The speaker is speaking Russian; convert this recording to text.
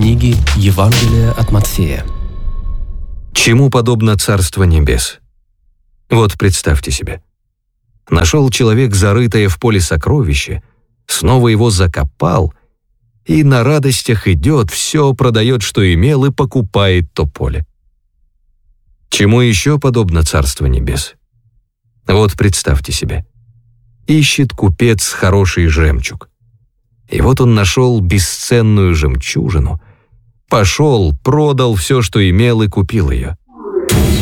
книги Евангелия от Матфея. Чему подобно Царство Небес? Вот представьте себе. Нашел человек зарытое в поле сокровище, снова его закопал и на радостях идет, все продает, что имел, и покупает то поле. Чему еще подобно Царство Небес? Вот представьте себе. Ищет купец хороший жемчуг. И вот он нашел бесценную жемчужину, пошел, продал все, что имел, и купил ее.